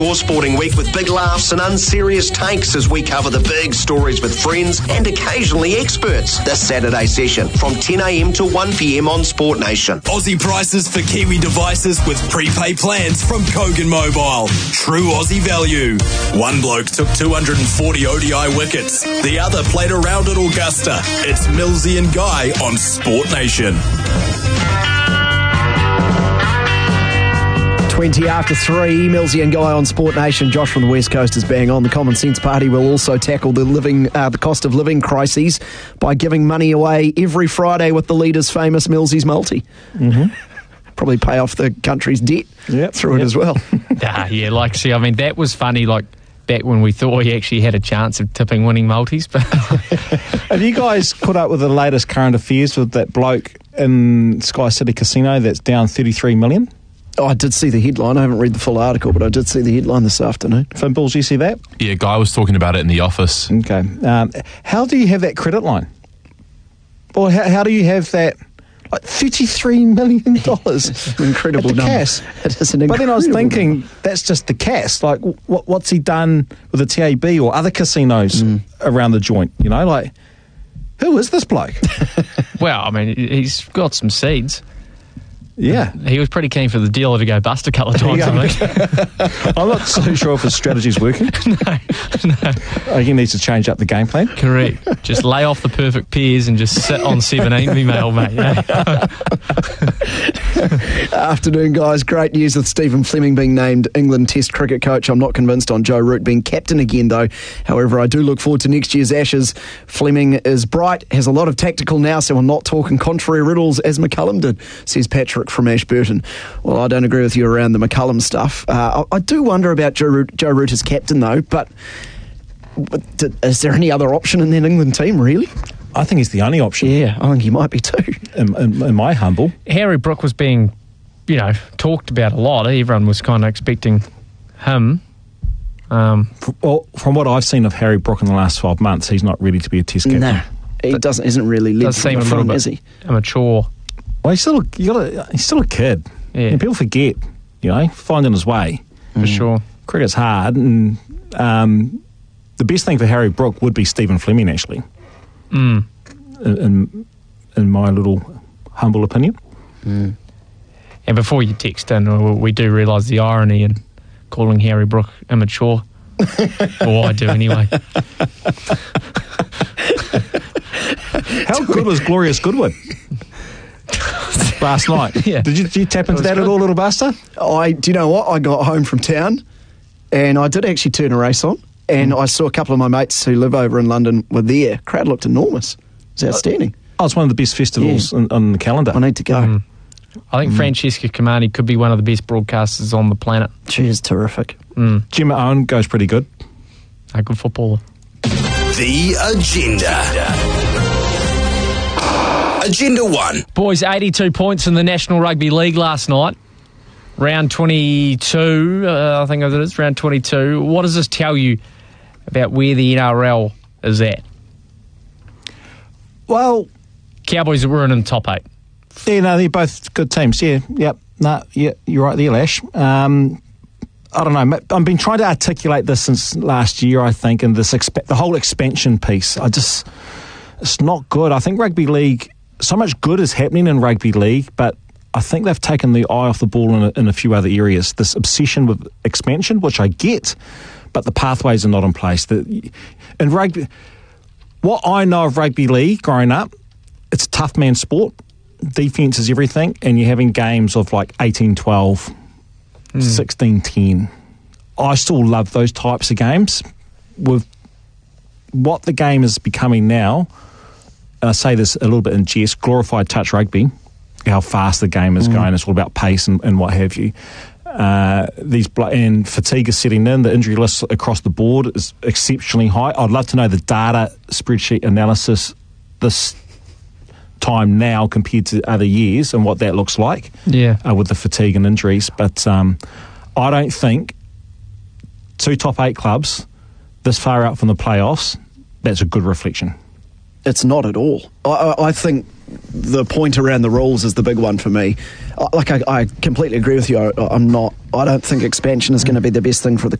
Your Sporting Week with big laughs and unserious takes as we cover the big stories with friends and occasionally experts. This Saturday session from 10am to 1pm on Sport Nation. Aussie prices for Kiwi devices with prepaid plans from Kogan Mobile. True Aussie value. One bloke took 240 ODI wickets. The other played around at Augusta. It's Millsy and Guy on Sport Nation. 20 after 3, Millsy and Guy on Sport Nation. Josh from the West Coast is bang on. The Common Sense Party will also tackle the cost of living crises by giving money away every Friday with the leader's famous Millsy's multi. Mm-hmm. Probably pay off the country's debt through it as well. That was funny, back when we thought we actually had a chance of tipping winning multis. But have you guys caught up with the latest current affairs with that bloke in Sky City Casino that's down 33 million? Oh, I did see the headline. I haven't read the full article, but I did see the headline this afternoon. Finballs, did you see that? Yeah, Guy was talking about it in the office. Okay. How do you have that credit line? Or how do you have that, $33 million? Incredible number. Cash. It is an incredible But then I was thinking, number. that's just the cash. What's he done with the TAB or other casinos around the joint? Who is this bloke? Well, he's got some seeds. Yeah. He was pretty keen for the dealer to go bust a couple of times, I think. I'm not so sure if his strategy's working. No. He needs to change up the game plan. Correct. Just lay off the perfect pairs and just sit on 17, me male, mate. Afternoon, guys. Great news with Stephen Fleming being named England Test cricket coach. I'm not convinced on Joe Root being captain again, though. However, I do look forward to next year's Ashes. Fleming is bright, has a lot of tactical now, so I'm not talking contrary riddles as McCullum did, says Patrick from Ashburton. Well, I don't agree with you around the McCullum stuff. I do wonder about Joe Root as captain, though, but is there any other option in that England team, really? I think he's the only option. Yeah, I think he might be too. In my humble. Harry Brook was being, talked about a lot. Everyone was kind of expecting him. From what I've seen of Harry Brook in the last 12 months, he's not ready to be a test captain. No, he isn't really led does seem from a the front, little is he? bit immature. Well, he's still a kid. Yeah. And people forget, finding his way. For sure. Cricket's hard, and the best thing for Harry Brook would be Stephen Fleming, actually. In my little humble opinion. And before you text in, we do realise the irony in calling Harry Brook immature. Or I do anyway. How good was Glorious Goodwood last night? Yeah. Did you tap into that at all, little Buster? Do you know what? I got home from town and I did actually turn a race on, and I saw a couple of my mates who live over in London were there. Crowd looked enormous. It was outstanding. Oh, it's one of the best festivals on the calendar. I need to go. I think Francesca Kamani could be one of the best broadcasters on the planet. She is terrific. Gemma Owen goes pretty good. A good footballer. The Agenda. Agenda 1. Boys, 82 points in the National Rugby League last night. Round 22, I think it is, round 22. What does this tell you about where the NRL is at? Well, Cowboys were in the top 8. Yeah, no, they're both good teams. Yeah, yep. No, yeah, you're right there, Lash. I don't know. I've been trying to articulate this since last year, I think, and the whole expansion piece. It's not good. I think rugby league, so much good is happening in rugby league, but I think they've taken the eye off the ball in a few other areas. This obsession with expansion, which I get, but the pathways are not in place. In rugby, what I know of rugby league growing up, it's a tough man sport. Defence is everything, and you're having games of 18-12, 16-10. I still love those types of games. With what the game is becoming now, and I say this a little bit in jest, glorified touch rugby, how fast the game is going. It's all about pace and what have you. And fatigue is setting in. The injury list across the board is exceptionally high. I'd love to know the data spreadsheet analysis this time now compared to other years and what that looks like with the fatigue and injuries. But I don't think 2 top 8 clubs this far out from the playoffs, that's a good reflection. It's not at all. I think the point around the rules is the big one for me. I completely agree with you. I don't think expansion is going to be the best thing for the